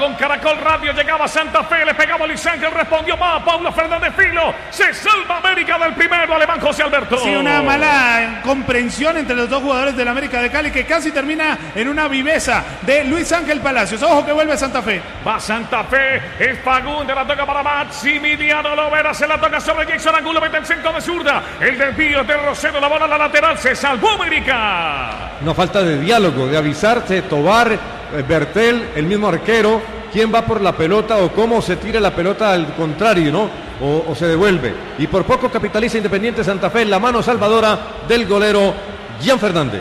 con Caracol Radio. Llegaba Santa Fe, le pegaba Luis Ángel, respondió más Paulo Fernández Filo. Se salva América del primero, alemán José Alberto. Sí, una mala comprensión entre los dos jugadores del América de Cali que casi termina en una viveza de Luis Ángel Palacios. Ojo que vuelve Santa Fe. Va Santa Fe, es Fagundes, la toca para Maximiliano Lovera, se la toca sobre Jason Angulo, mete el centro de zurda. El desvío de Rosero, la bola a la lateral, se salvó América. Una falta de diálogo, de avisarse, Tobar, Bertel, el mismo arquero, quién va por la pelota o cómo se tira la pelota al contrario, ¿no? O se devuelve. Y por poco capitaliza Independiente Santa Fe, la mano salvadora del golero Gian Fernández.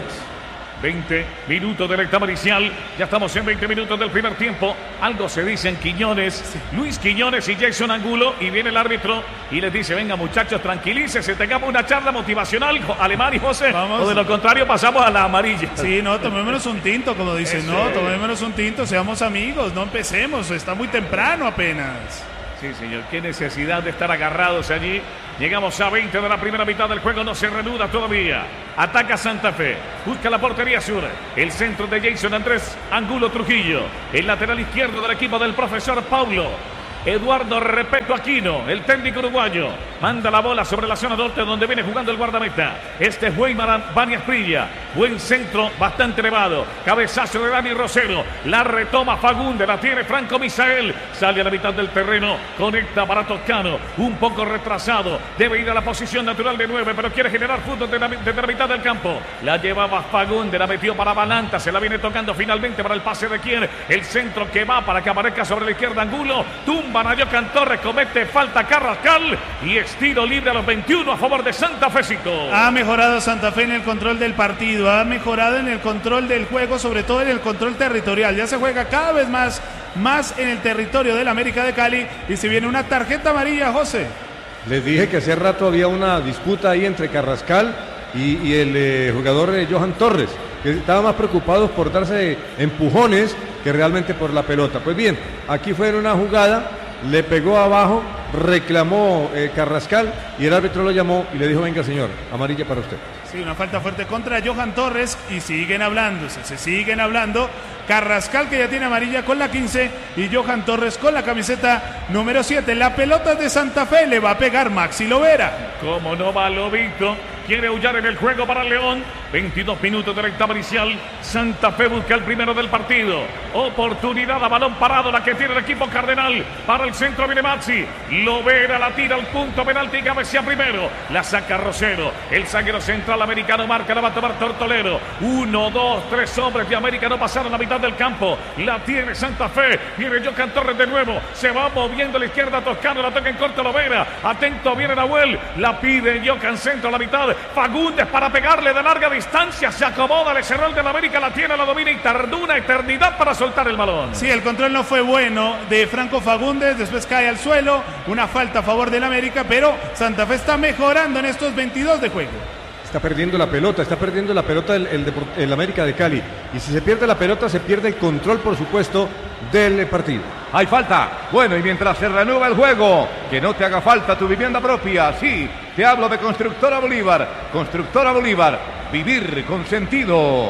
20 minutos de recta inicial. Ya estamos en 20 minutos del primer tiempo. Algo se dice en Quiñones, Luis Quiñones y Jason Angulo. Y viene el árbitro y les dice: venga muchachos, tranquilícense, tengamos una charla motivacional, Alemán y José. Vamos. O de lo contrario pasamos a la amarilla. Sí, no, tomémonos un tinto, como dicen. No, tomémonos un tinto, seamos amigos, no empecemos, está muy temprano apenas. Sí, señor, qué necesidad de estar agarrados allí. Llegamos a 20 de la primera mitad del juego, no se reanuda todavía. Ataca Santa Fe, busca la portería sur. El centro de Jason Andrés Angulo Trujillo. El lateral izquierdo del equipo del profesor Paulo Eduardo Repeto Aquino, el técnico uruguayo. Manda la bola sobre la zona norte donde viene jugando el guardameta. Este es Weimar Bani Asprilla. Buen centro, bastante elevado. Cabezazo de Dani Rosero. La retoma Fagundes, la tiene Franco Misael. Sale a la mitad del terreno, conecta para Toscano. Un poco retrasado, debe ir a la posición natural de 9, pero quiere generar fútbol desde la mitad del campo. La llevaba Fagundes, la metió para Balanta. Se la viene tocando finalmente para el pase de quien. El centro que va para que aparezca sobre la izquierda Angulo. Tumba Nayocan Torres, comete falta Carrascal y estilo libre a los 21 a favor de Santa Fecito. Ha mejorado Santa Fe en el control del partido, ha mejorado en el control del juego, sobre todo en el control territorial. Ya se juega cada vez más en el territorio del América de Cali y se viene una tarjeta amarilla, José. Les dije que hace rato había una disputa ahí entre Carrascal y el jugador Johan Torres, que estaban más preocupados por darse empujones que realmente por la pelota. Pues bien, aquí fue en una jugada, le pegó abajo, reclamó Carrascal y el árbitro lo llamó y le dijo: venga señor, amarilla para usted. Sí, una falta fuerte contra Johan Torres y siguen hablándose, se siguen hablando. Carrascal, que ya tiene amarilla con la 15, y Johan Torres con la camiseta número 7. La pelota de Santa Fe, le va a pegar Maxi Lovera. Como no va Lobito, quiere aullar en el juego para León. 22 minutos de recta inicial. Santa Fe busca el primero del partido. Oportunidad a balón parado, la que tiene el equipo cardenal. Para el centro viene Maxi. Lovera la tira al punto penalti, cabecea primero. La saca Rosero. El zaguero central americano marca, la va a tomar Tortolero. 1, 2, 3 hombres de América no pasaron a mitad del campo. La tiene Santa Fe. Viene Johan Torres de nuevo. Se va moviendo a la izquierda Toscano. La toca en corto Lovera. Atento viene Nahuel. La pide Johan centro a la mitad. Fagundes para pegarle de larga distancia. Se acomoda, le cerró el de la América. La tiene, la domina y tardó una eternidad para soltar el balón. Sí, el control no fue bueno de Franco Fagundes. Después cae al suelo. Una falta a favor del América. Pero Santa Fe está mejorando en estos 22 de juego. Está perdiendo la pelota el América de Cali. Y si se pierde la pelota, se pierde el control, por supuesto, del partido. Hay falta. Bueno, y mientras se reanuda el juego, que no te haga falta tu vivienda propia. Sí, te hablo de Constructora Bolívar. Constructora Bolívar. Vivir con sentido.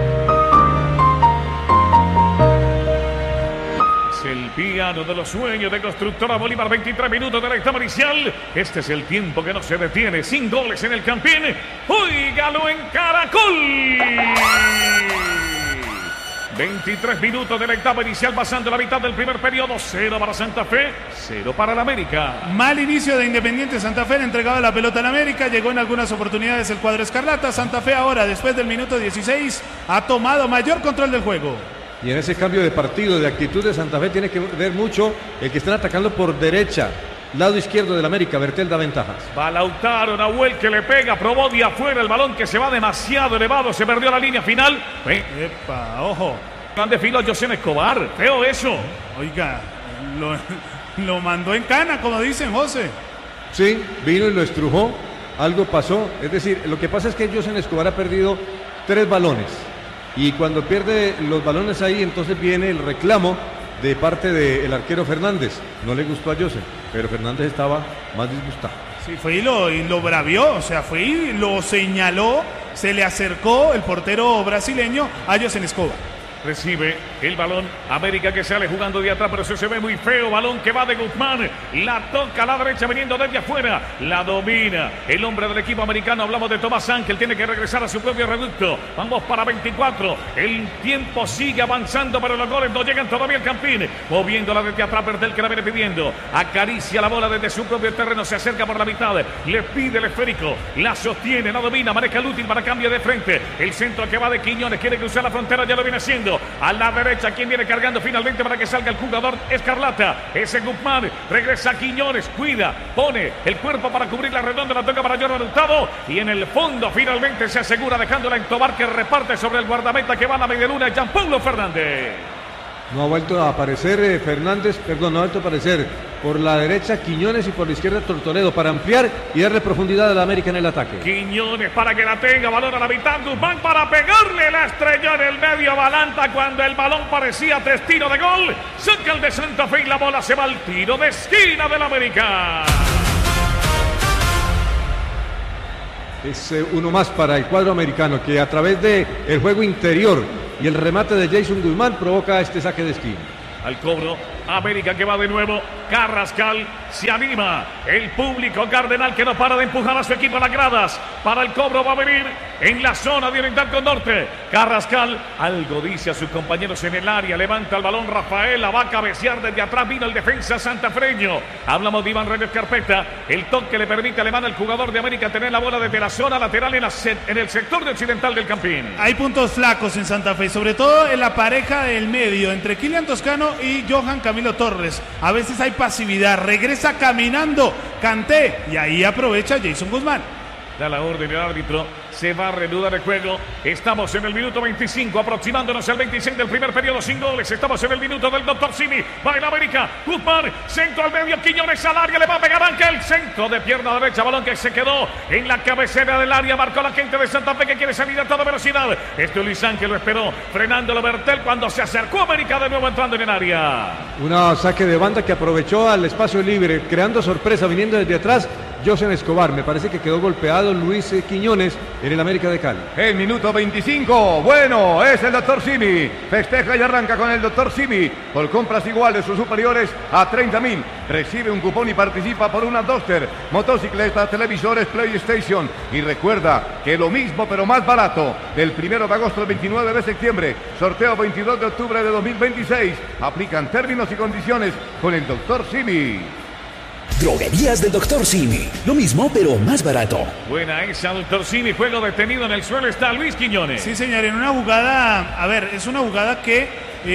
El piano de los sueños de Constructora Bolívar. 23 minutos de la etapa inicial. Este es el tiempo que no se detiene. Sin goles en el Campín. ¡Óigalo en Caracol! 23 minutos de la etapa inicial, pasando la mitad del primer periodo. 0 para Santa Fe, 0 para el América. Mal inicio de Independiente Santa Fe, le entregaba la pelota al América. Llegó en algunas oportunidades el cuadro escarlata. Santa Fe ahora, después del minuto 16, ha tomado mayor control del juego. Y en ese cambio de partido, de actitud de Santa Fe, tiene que ver mucho el que están atacando por derecha. Lado izquierdo del América, Bertel da ventajas. Va Lautaro, Nahuel que le pega, probó de afuera el balón que se va demasiado elevado, se perdió la línea final. Epa, ojo. Grande filo a José Escobar, feo eso. Oiga, lo mandó en cana, como dicen, José. Sí, vino y lo estrujó, algo pasó. Es decir, lo que pasa es que José Escobar ha perdido 3 balones. Y cuando pierde los balones ahí, entonces viene el reclamo de parte del arquero Fernández. No le gustó a José, pero Fernández estaba más disgustado. Sí, fue y lo bravió, o sea, fue y lo señaló, se le acercó el portero brasileño a José Escobar. Recibe el balón América, que sale jugando de atrás, pero se ve muy feo. Balón que va de Guzmán, la toca a la derecha viniendo desde afuera, la domina el hombre del equipo americano. Hablamos de Tomás Ángel, tiene que regresar a su propio reducto. Vamos para 24, el tiempo sigue avanzando, pero los goles no llegan todavía al Campín. Moviéndola desde atrás, Bertel, que la viene pidiendo, acaricia la bola desde su propio terreno, se acerca por la mitad, le pide el esférico, la sostiene, la domina, maneja el útil para cambio de frente. El centro que va de Quiñones, quiere cruzar la frontera, ya lo viene haciendo. A la derecha, quien viene cargando finalmente para que salga el jugador escarlata. Ese Guzmán, regresa a Quiñones, cuida, pone el cuerpo para cubrir la redonda, la toca para Jordan Hurtado. Y en el fondo finalmente se asegura dejándola en Tobar, que reparte sobre el guardameta que va a la medialuna, Jean-Paulo Fernández. No ha vuelto a aparecer Fernández, perdón, no ha vuelto a aparecer por la derecha Quiñones y por la izquierda Tortoredo para ampliar y darle profundidad a la América en el ataque. Quiñones para que la tenga, balón a la mitad, Guzmán para pegarle, la estrelló en el medio, Balanta cuando el balón parecía tiro de gol, saca el de Santa Fe y la bola se va al tiro de esquina del América. Es uno más para el cuadro americano, que a través de el juego interior y el remate de Jason Guzmán provoca este saque de esquina. Al cobro, América que va de nuevo, Carrascal se anima, el público cardenal que no para de empujar a su equipo a las gradas. Para el cobro va a venir en la zona de Oriental con Norte. Carrascal algo dice a sus compañeros en el área, levanta el balón Rafael, la va a cabecear desde atrás, vino el defensa santafreño. Hablamos de Iván Reyes Carpeta, el toque le permite a Alemán, el jugador de América, tener la bola desde la zona lateral en el sector de occidental del Campín. Hay puntos flacos en Santa Fe, sobre todo en la pareja del medio, entre Kylian Toscano y Johan Camilo Torres. A veces hay pasividad, regresa caminando Kanté y ahí aprovecha Jason Guzmán. Da la orden el árbitro, se va a reanudar el juego. Estamos en el minuto 25, aproximándonos al 26 del primer periodo sin goles. Estamos en el minuto del Dr. Simi. Va en América, Guzmán, centro al medio, Quiñones al área, le va a pegar Ángel, centro de pierna derecha, balón que se quedó en la cabecera del área. Marcó la gente de Santa Fe que quiere salir a toda velocidad. Luis Ángel lo esperó, frenándolo Bertel cuando se acercó América de nuevo entrando en el área. Un saque de banda que aprovechó al espacio libre, creando sorpresa, viniendo desde atrás. José Escobar, me parece que quedó golpeado Luis Quiñones en el América de Cali. El minuto 25, bueno, es el Dr. Simi, festeja y arranca con el Dr. Simi, por compras iguales sus superiores a 30.000, recibe un cupón y participa por una Duster, motocicletas, televisores, PlayStation, y recuerda que lo mismo pero más barato, del 1 de agosto al 29 de septiembre, sorteo 22 de octubre de 2026, aplican términos y condiciones con el Dr. Simi. Droguerías del Dr. Simi. Lo mismo, pero más barato. Buena esa, Dr. Simi. Juego detenido en el suelo. Está Luis Quiñones. Sí, señor. En una jugada, a ver, es una jugada que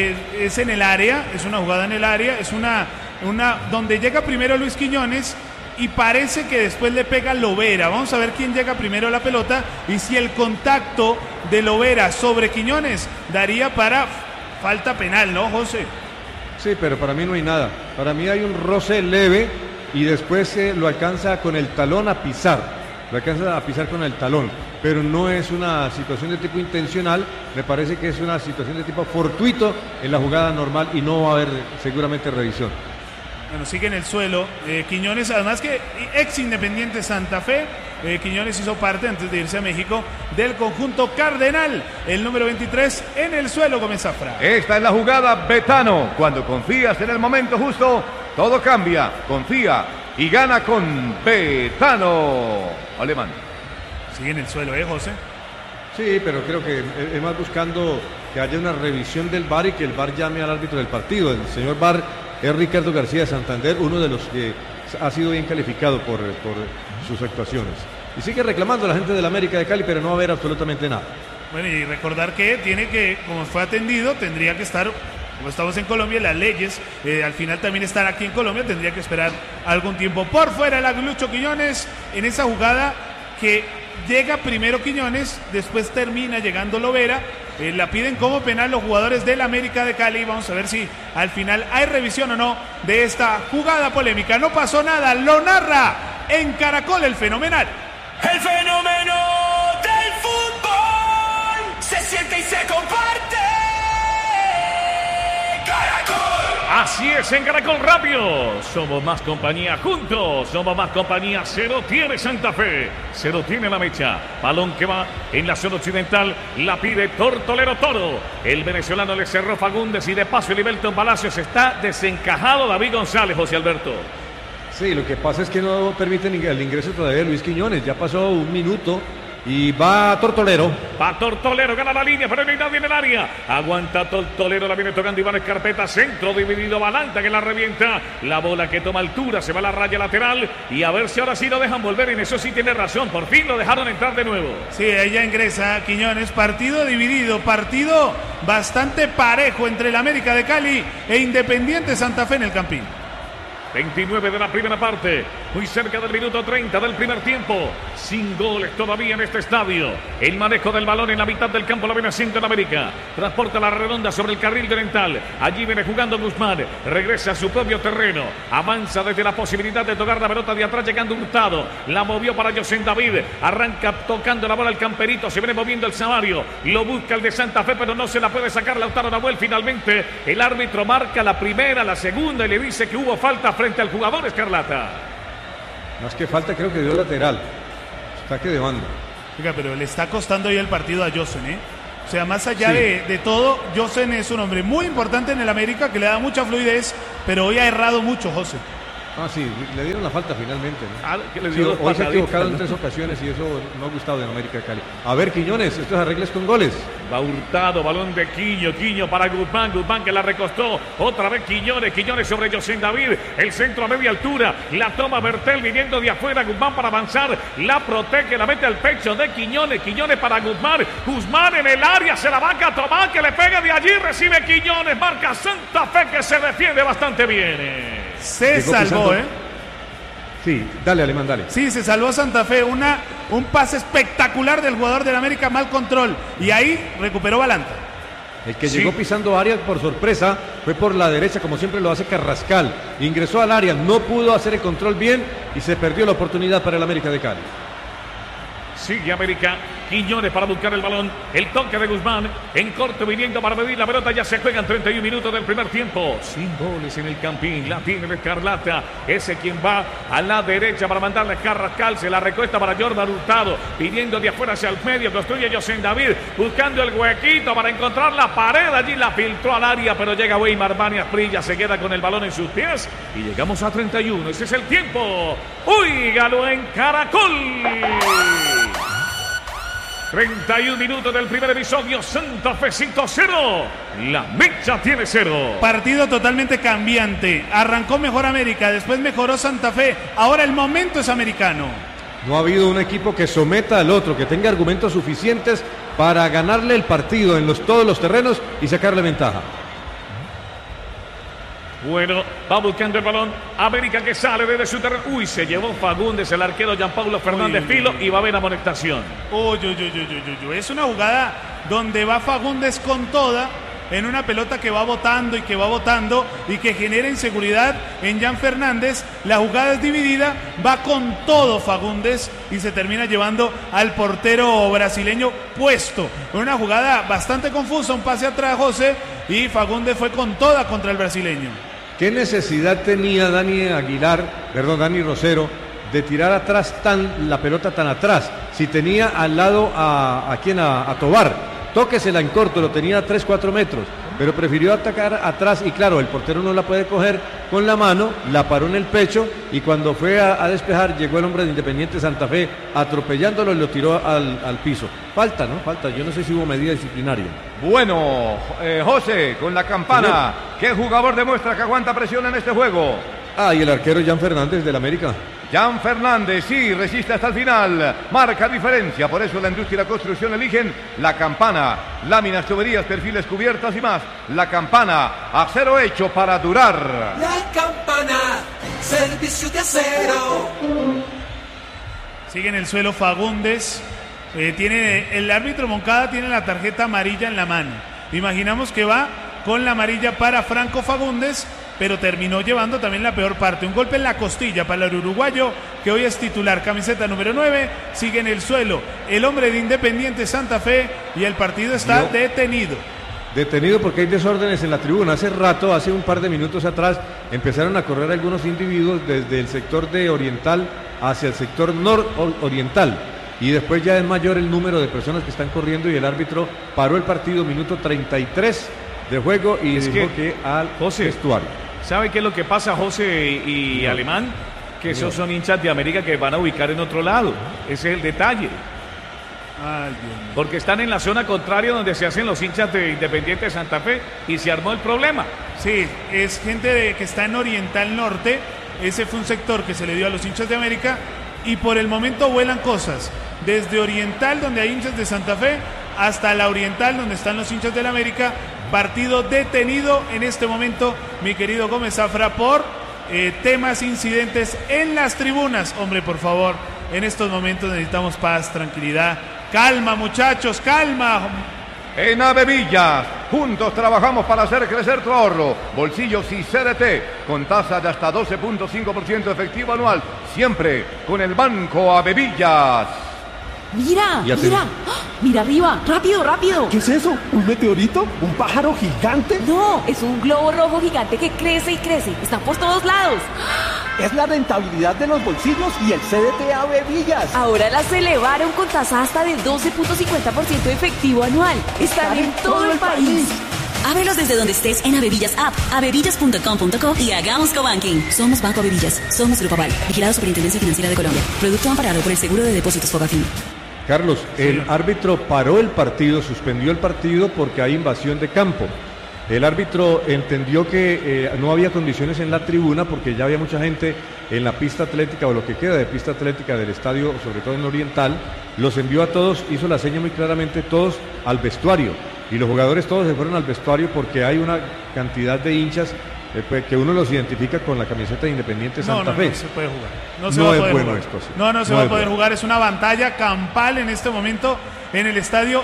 es en el área. Es una jugada en el área. Es una donde llega primero Luis Quiñones y parece que después le pega Lovera. Vamos a ver quién llega primero a la pelota y si el contacto de Lovera sobre Quiñones daría para falta penal, ¿no, José? Sí, pero para mí no hay nada. Para mí hay un roce leve y después lo alcanza con el talón a pisar. Lo alcanza a pisar con el talón. Pero no es una situación de tipo intencional. Me parece que es una situación de tipo fortuito en la jugada normal y no va a haber seguramente revisión. Bueno, sigue en el suelo. Quiñones, además que ex Independiente Santa Fe. Quiñones hizo parte, antes de irse a México, del conjunto cardenal. El número 23 en el suelo, Gómez Zafra. Esta es la jugada Betano. Cuando confías en el momento justo, todo cambia. Confía y gana con Betano. Alemán. Sigue en el suelo, José. Sí, pero creo que es más buscando que haya una revisión del VAR y que el VAR llame al árbitro del partido. El señor VAR es Ricardo García de Santander, uno de los que ha sido bien calificado por sus actuaciones. Y sigue reclamando a la gente de la América de Cali, pero no va a haber absolutamente nada. Bueno, y recordar que tiene que, como fue atendido, tendría que estar, como estamos en Colombia, las leyes, al final también estar aquí en Colombia, tendría que esperar algún tiempo. Por fuera el Aguilucho Quiñones, en esa jugada que llega primero Quiñones, después termina llegando Lovera. La piden como penal los jugadores del América de Cali. Vamos a ver si al final hay revisión o no de esta jugada polémica. No pasó nada, lo narra en Caracol el Fenomenal. El fenómeno del fútbol se siente y se comparte. Caracol. Así es, en Caracol Radio. Somos más compañía juntos. Somos más compañía. Cero tiene Santa Fe. Cero tiene la mecha. Balón que va en la zona occidental. La pide Tortolero Toro. El venezolano le cerró Fagundes y de paso el Ibelton Palacios está desencajado David González, José Alberto. Sí, lo que pasa es que no permiten el ingreso todavía de Luis Quiñones. Ya pasó un minuto. Y va Tortolero. Va Tortolero, gana la línea, pero no hay nadie en el área. Aguanta Tortolero, la viene tocando Iván Escarpeta. Centro dividido, Balanta que la revienta. La bola que toma altura, se va a la raya lateral. Y a ver si ahora sí lo dejan volver. En eso sí tiene razón, por fin lo dejaron entrar de nuevo. Sí, ahí ya ingresa Quiñones. Partido dividido, partido bastante parejo entre el América de Cali e Independiente Santa Fe en el Campín. 29 de la primera parte, muy cerca del minuto 30 del primer tiempo, sin goles todavía en este estadio. El manejo del balón en la mitad del campo la viene haciendo en América. Transporta la redonda sobre el carril oriental. Allí viene jugando Guzmán, regresa a su propio terreno, avanza desde la posibilidad de tocar la pelota de atrás, llegando Hurtado. La movió para José David, arranca tocando la bola al camperito, se viene moviendo el Samario, lo busca el de Santa Fe, pero no se la puede sacar Lautaro Nahuel. Finalmente el árbitro marca la primera, la segunda y le dice que hubo falta frente al jugador escarlata. Más que falta, creo que dio lateral. Saque de banda. Oiga, pero le está costando ahí el partido a Josen, ¿eh? O sea, más allá de todo, Josen es un hombre muy importante en el América, que le da mucha fluidez, pero hoy ha errado mucho, José. Ah, sí, le dieron la falta finalmente, ¿no? Que le Sí, dio hoy se ha equivocado en ¿no? 3 ocasiones y eso no ha gustado en América de Cali. A ver, Quiñones, estos arregles con goles. Va Hurtado, balón de Quiño para Guzmán que la recostó, otra vez Quiñones sobre José David, el centro a media altura, la toma Bertel viniendo de afuera, Guzmán para avanzar, la protege, la mete al pecho de Quiñones para Guzmán en el área, se la va a tomar, que le pega de allí, recibe Quiñones, marca Santa Fe que se defiende bastante bien. Se salvó, ¿eh? Sí, dale, Alemán, dale. Sí, se salvó Santa Fe. Un pase espectacular del jugador del América, mal control. Y ahí recuperó Balanta. El que llegó pisando área por sorpresa fue por la derecha, como siempre lo hace Carrascal. Ingresó al área, no pudo hacer el control bien y se perdió la oportunidad para el América de Cali. Sigue América, Quiñones para buscar el balón, el toque de Guzmán, en corto viniendo para medir la pelota, ya se juegan 31 minutos del primer tiempo, sin goles en el Campín, la tiene el Escarlata, ese quien va a la derecha para mandarle a Carrascal, se la recuesta para Jordan Hurtado, pidiendo de afuera hacia el medio, construye José David, buscando el huequito para encontrar la pared, allí la filtró al área, pero llega Weimar Banias Prilla, se queda con el balón en sus pies, y llegamos a 31, ese es el tiempo, ¡Óigalo en Caracol! 31 minutos del primer episodio, Santa Fecito 0, la mecha tiene 0. Partido totalmente cambiante. Arrancó mejor América, después mejoró Santa Fe. Ahora el momento es americano. No ha habido un equipo que someta al otro, que tenga argumentos suficientes para ganarle el partido en todos los terrenos y sacarle ventaja. Bueno, va buscando el balón. América que sale desde su terreno. Uy, se llevó Fagundes, el arquero Gianpaulo Fernández Filo, y va a haber amonestación. Es una jugada donde va Fagundes con toda, en una pelota que va botando y que genera inseguridad en Jan Fernández. La jugada es dividida, va con todo Fagundes y se termina llevando al portero brasileño puesto. Una jugada bastante confusa, un pase atrás, José, y Fagundes fue con toda contra el brasileño. ¿Qué necesidad tenía Dani Rosero de tirar atrás la pelota tan atrás? Si tenía al lado a Tobar, tóquesela en corto, lo tenía a 3-4 metros, pero prefirió atacar atrás y claro, el portero no la puede coger con la mano, la paró en el pecho y cuando fue a despejar llegó el hombre de Independiente Santa Fe atropellándolo y lo tiró al piso. Falta, ¿no? Falta, yo no sé si hubo medida disciplinaria. Bueno, José, con la campana, ¿qué jugador demuestra que aguanta presión en este juego? Y el arquero Jan Fernández del América. Jan Fernández, sí, resiste hasta el final, marca diferencia, por eso la industria y la construcción eligen la campana, láminas, tuberías, perfiles, cubiertas y más. La campana, acero hecho para durar. La campana, servicio de acero. Sigue en el suelo Fagundes, el árbitro Moncada tiene la tarjeta amarilla en la mano. Imaginamos que va con la amarilla para Franco Fagundes, pero terminó llevando también la peor parte. Un golpe en la costilla para el uruguayo, que hoy es titular, camiseta número 9, sigue en el suelo el hombre de Independiente Santa Fe y el partido está detenido. detenido porque hay desórdenes en la tribuna. Hace rato, hace un par de minutos atrás, empezaron a correr algunos individuos desde el sector de oriental hacia el sector nororiental. Y después ya es mayor el número de personas que están corriendo y el árbitro paró el partido, minuto 33 de juego y dijo que al vestuario. ¿Sabe qué es lo que pasa, José y Alemán? Que esos son hinchas de América que van a ubicar en otro lado. Ese es el detalle. Ay, porque están en la zona contraria donde se hacen los hinchas de Independiente de Santa Fe y se armó el problema. Sí, es gente que está en Oriental Norte. Ese fue un sector que se le dio a los hinchas de América y por el momento vuelan cosas. Desde Oriental, donde hay hinchas de Santa Fe, hasta la Oriental, donde están los hinchas del América. Partido detenido en este momento, mi querido Gómez Zafra, por temas, incidentes en las tribunas. Hombre, por favor, en estos momentos necesitamos paz, tranquilidad. Calma, muchachos, calma. En Avevillas, juntos trabajamos para hacer crecer tu ahorro. Bolsillos y CDT, con tasa de hasta 12.5% efectivo anual. Siempre con el Banco Avevillas. Mira, mira, mira arriba, rápido, rápido. ¿Qué es eso? ¿Un meteorito? ¿Un pájaro gigante? No, es un globo rojo gigante que crece y crece. Está por todos lados. Es la rentabilidad de los bolsillos y el CDT Avevillas. Ahora las elevaron con tasa hasta del 12.50% efectivo anual. Están en todo el país. Ábrelos desde donde estés en Avevillas App, avevillas.com.co y hagamos cobanking. Somos Banco Avevillas, somos Grupo Aval, vigilado Superintendencia Financiera de Colombia. Producto amparado por el Seguro de Depósitos Fogafín. Carlos, el árbitro paró el partido, suspendió el partido porque hay invasión de campo. El árbitro entendió que no había condiciones en la tribuna porque ya había mucha gente en la pista atlética o lo que queda de pista atlética del estadio, sobre todo en Oriental. Los envió a todos, hizo la seña muy claramente, todos al vestuario. Y los jugadores todos se fueron al vestuario porque hay una cantidad de hinchas que uno los identifica con la camiseta de Independiente Santa Fe. No se puede jugar. No se va a poder jugar. Esto, sí. No se va a poder jugar. Es una pantalla campal en este momento en el estadio